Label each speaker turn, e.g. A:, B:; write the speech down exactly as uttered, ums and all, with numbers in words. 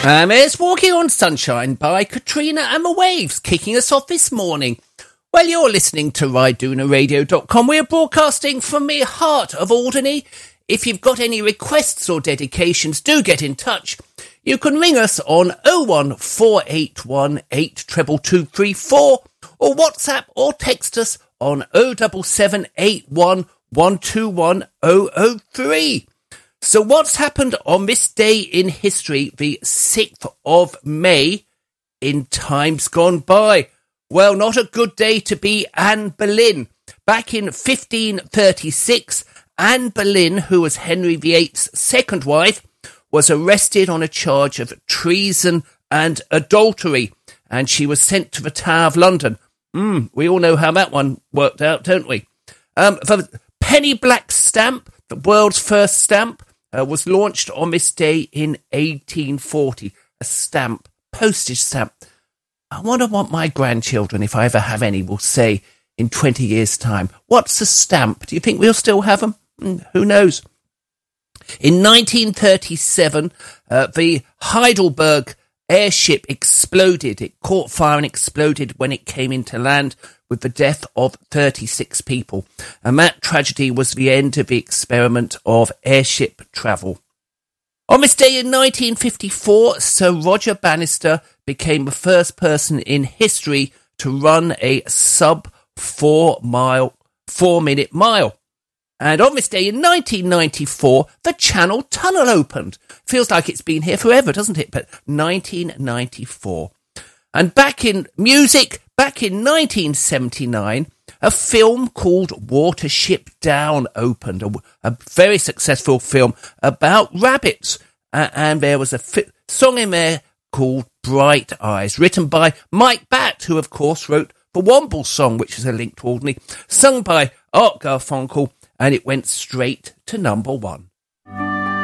A: Um, it's Walking on Sunshine by Katrina and the Waves, kicking us off this morning. Well, you're listening to Ryduna Radio dot com. We're broadcasting from the heart of Alderney. If you've got any requests or dedications, do get in touch. You can ring us on oh one four eight one eight two two three four or WhatsApp or text us on oh seven seven eight one one two one oh oh three. So what's happened on this day in history, the sixth of May, in times gone by? Well, not a good day to be Anne Boleyn. Back in fifteen thirty-six, Anne Boleyn, who was Henry the eighth's second wife, was arrested on a charge of treason and adultery, and she was sent to the Tower of London. Mm, we all know how that one worked out, don't we? Um, the penny black stamp, the world's first stamp, Uh, was launched on this day in eighteen forty. A stamp, postage stamp. I wonder what my grandchildren, if I ever have any, will say in twenty years' time. What's a stamp? Do you think we'll still have them? Mm, who knows? In nineteen thirty-seven, uh, the Heidelberg airship exploded. It caught fire and exploded when it came into land, with the death of thirty-six people. And that tragedy was the end of the experiment of airship travel. On this day in nineteen fifty-four, Sir Roger Bannister became the first person in history to run a sub four mile, four minute mile. And on this day in nineteen ninety-four, the Channel Tunnel opened. Feels like it's been here forever, doesn't it? But nineteen ninety-four. And back in music, back in nineteen seventy-nine, a film called Watership Down opened, a, a very successful film about rabbits. Uh, and there was a fi- song in there called Bright Eyes, written by Mike Batt, who of course wrote the Womble song, which is a link to Alderney, sung by Art Garfunkel, and it went straight to number one.